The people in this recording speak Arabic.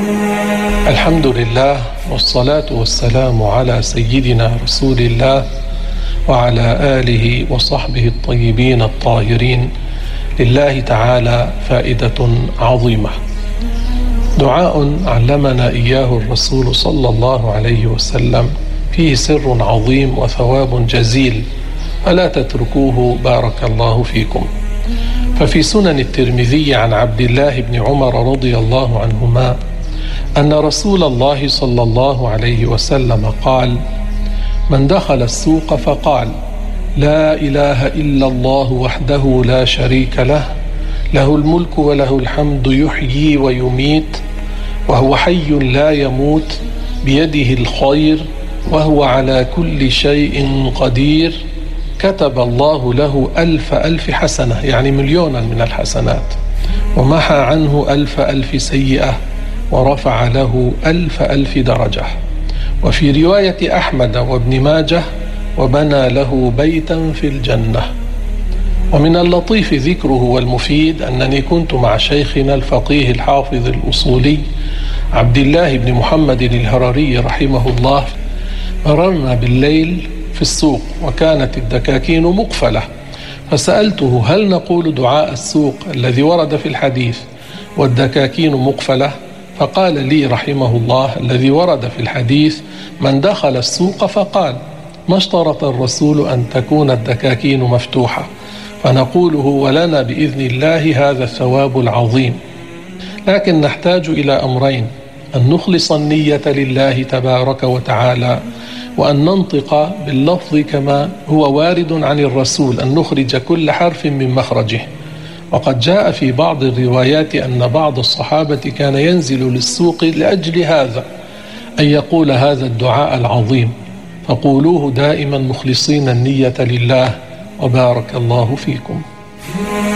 الحمد لله والصلاة والسلام على سيدنا رسول الله وعلى آله وصحبه الطيبين الطاهرين. لله تعالى فائدة عظيمة. دعاء علمنا إياه الرسول صلى الله عليه وسلم فيه سر عظيم وثواب جزيل، فلا تتركوه بارك الله فيكم. ففي سنن الترمذي عن عبد الله بن عمر رضي الله عنهما أن رسول الله صلى الله عليه وسلم قال: من دخل السوق فقال: لا إله إلا الله وحده لا شريك له، له الملك وله الحمد يحيي ويميت وهو حي لا يموت، بيده الخير وهو على كل شيء قدير، كتب الله له 1000 حسنة، يعني مليونا من الحسنات، ومحى عنه 1000 سيئة، ورفع له 1000 درجة. وفي رواية أحمد وابن ماجه: وبنى له بيتا في الجنة. ومن اللطيف ذكره والمفيد أنني كنت مع شيخنا الفقيه الحافظ الأصولي عبد الله بن محمد الهرري رحمه الله، مررنا بالليل في السوق وكانت الدكاكين مقفلة، فسألته: هل نقول دعاء السوق الذي ورد في الحديث والدكاكين مقفلة؟ فقال لي رحمه الله: الذي ورد في الحديث من دخل السوق فقال. ما اشترط الرسول أن تكون الدكاكين مفتوحة، فنقوله ولنا بإذن الله هذا الثواب العظيم. لكن نحتاج إلى أمرين: أن نخلص النية لله تبارك وتعالى، وأن ننطق باللفظ كما هو وارد عن الرسول، أن نخرج كل حرف من مخرجه. وقد جاء في بعض الروايات أن بعض الصحابة كان ينزل للسوق لأجل هذا، أن يقول هذا الدعاء العظيم، فقولوه دائما مخلصين النية لله، وبارك الله فيكم.